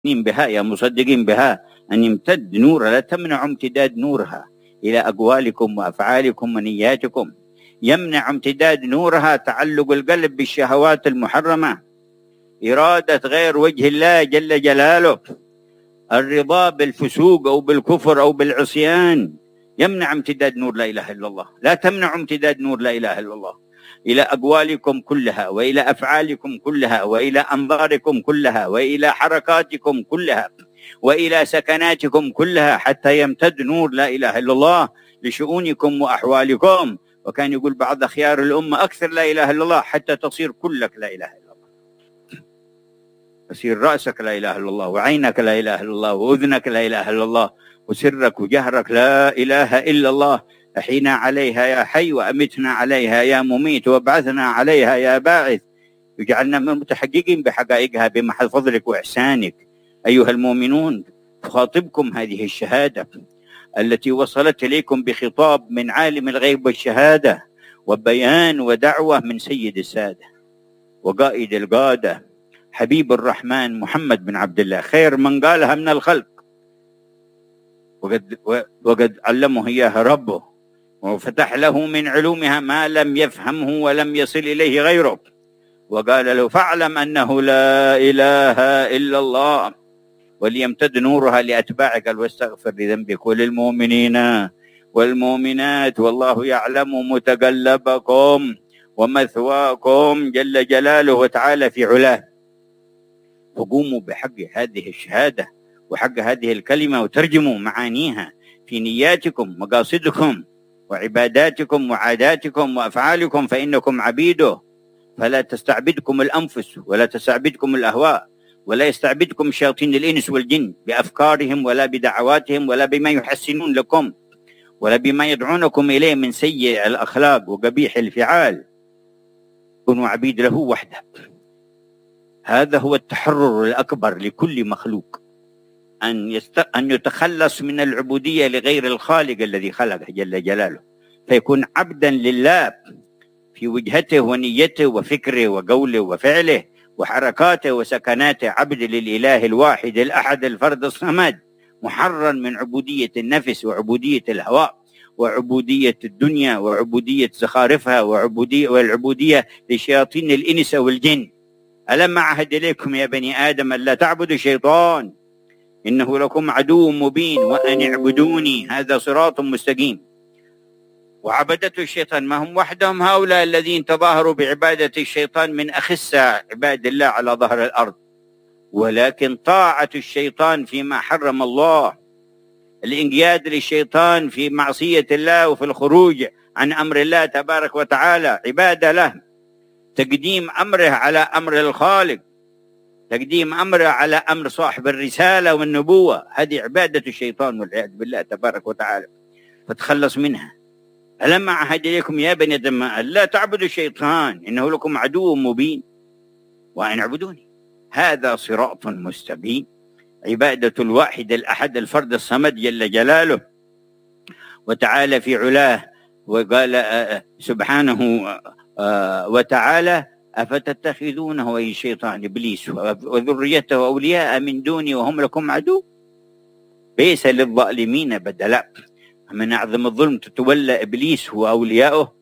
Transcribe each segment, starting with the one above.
بها يا مصدقين بها أن يمتد نورها، لا تمنع امتداد نورها إلى أقوالكم وأفعالكم ونياتكم. يمنع امتداد نورها تعلق القلب بالشهوات المحرمة، إرادة غير وجه الله جل جلاله، الرضا بالفسوق أو بالكفر أو بالعصيان. يمنع امتداد نور لا إله إلا الله. لا تمنع امتداد نور لا إله إلا الله إلى أقوالكم كلها، وإلى أفعالكم كلها، وإلى أنظاركم كلها، وإلى حركاتكم كلها، وإلى سكناتكم كلها، حتى يمتد نور لا إله إلا الله لشؤونكم وأحوالكم. وكان يقول بعض أخيار الأمة: أكثر لا إله إلا الله حتى تصير كلك لا إله إلا الله، تصير رأسك لا إله إلا الله، وعينك لا إله إلا الله، وأذنك لا إله إلا الله، وسرك وجهرك لا إله إلا الله. أحينا عليها يا حي، وأمتنا عليها يا مميت، وابعثنا عليها يا باعث. يجعلنا من المتحققين بحقائقها بمحض فضلك وإحسانك. أيها المؤمنون، تخاطبكم هذه الشهادة التي وصلت إليكم بخطاب من عالم الغيب والشهادة، وبيان ودعوة من سيد السادة وقائد القادة حبيب الرحمن محمد بن عبد الله، خير من قالها من الخلق، وقد علمه إياها ربه، وفتح له من علومها ما لم يفهمه ولم يصل إليه غيره، وقال له: فاعلم أنه لا إله إلا الله، وليمتد نورها لأتباعك، واستغفر لذنبك وللمؤمنين والمؤمنات، والله يعلم متقلبكم ومثواكم جل جلاله وتعالى في علاه. وقوموا بحق هذه الشهادة وحق هذه الكلمة، وترجموا معانيها في نياتكم مقاصدكم وعباداتكم وعاداتكم وأفعالكم، فإنكم عبيده، فلا تستعبدكم الأنفس ولا تستعبدكم الأهواء، ولا يستعبدكم شياطين الإنس والجن بأفكارهم ولا بدعواتهم ولا بما يحسنون لكم ولا بما يدعونكم إليه من سيء الأخلاق وقبيح الفعال. كونوا عبيد له وحده. هذا هو التحرر الأكبر لكل مخلوق، أن يتخلص من العبودية لغير الخالق الذي خلقه جل جلاله، فيكون عبدا لله في وجهته ونيته وفكره وقوله وفعله وحركاته وسكناته، عبد للإله الواحد الأحد الفرد الصمد، محرر من عبودية النفس وعبودية الهواء وعبودية الدنيا وعبودية زخارفها والعبودية لشياطين الإنس والجن. ألم أعهد إليكم يا بني آدم ألا تعبدوا الشيطان إنه لكم عدو مبين وأن اعبدوني هذا صراط مستقيم. وعبدته الشيطان، ما هم وحدهم هؤلاء الذين تظاهروا بعبادة الشيطان من أخس عباد الله على ظهر الأرض، ولكن طاعة الشيطان فيما حرم الله، الانقياد للشيطان في معصية الله وفي الخروج عن أمر الله تبارك وتعالى عبادة له، تقديم أمره على أمر الخالق، تقديم أمره على أمر صاحب الرسالة والنبوة، هذه عبادة الشيطان والعياذ بالله تبارك وتعالى، فتخلص منها. ألم أعهد إليكم يا بني آدم ألا تعبدوا الشيطان إنه لكم عدو مبين وأن اعبدوني هذا صراط مستقيم. عبادة الواحد الأحد الفرد الصمد جل جلاله وتعالى في علاه. وقال سبحانه وتعالى: أفتتخذونه أي الشيطان إبليس وذريته أولياء من دوني وهم لكم عدو بئس للظالمين بدلا. من أعظم الظلم تتولى إبليس وأولياؤه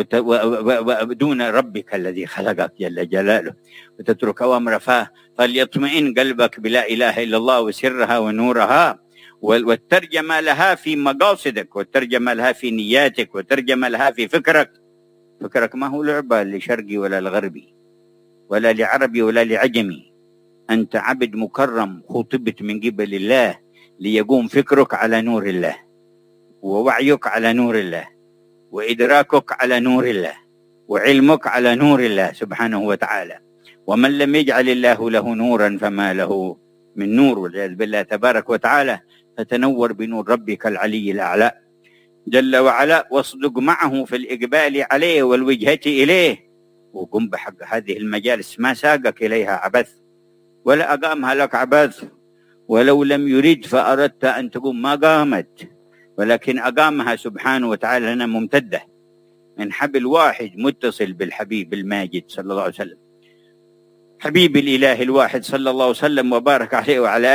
ودون ربك الذي خلقك جل جلاله، وتترك أوامر فليطمئن قلبك بلا إله إلا الله وسرها ونورها، والترجمة لها في مقاصدك، والترجمة لها في نياتك، والترجمة لها في فكرك. فكرك ما هو لعبة لشرقي ولا لغربي ولا لعربي ولا لعجمي، أنت عبد مكرم خطبت من قبل الله ليقوم فكرك على نور الله، ووعيك على نور الله، وإدراكك على نور الله، وعلمك على نور الله سبحانه وتعالى. ومن لم يجعل الله له نورا فما له من نور والعياذ بالله تبارك وتعالى. فتنور بنور ربك العلي الأعلى جل وعلا، واصدق معه في الإقبال عليه والوجهة إليه، وقم بحق هذه المجالس ما ساقك إليها عبث ولا أقامها لك عبث، ولو لم يرد فأردت أن تقوم ما قامت، ولكن أقامها سبحانه وتعالى لنا ممتدة من حبل واحد متصل بالحبيب الماجد صلى الله عليه وسلم، حبيب الإله الواحد صلى الله عليه وسلم وبارك عليه وعلى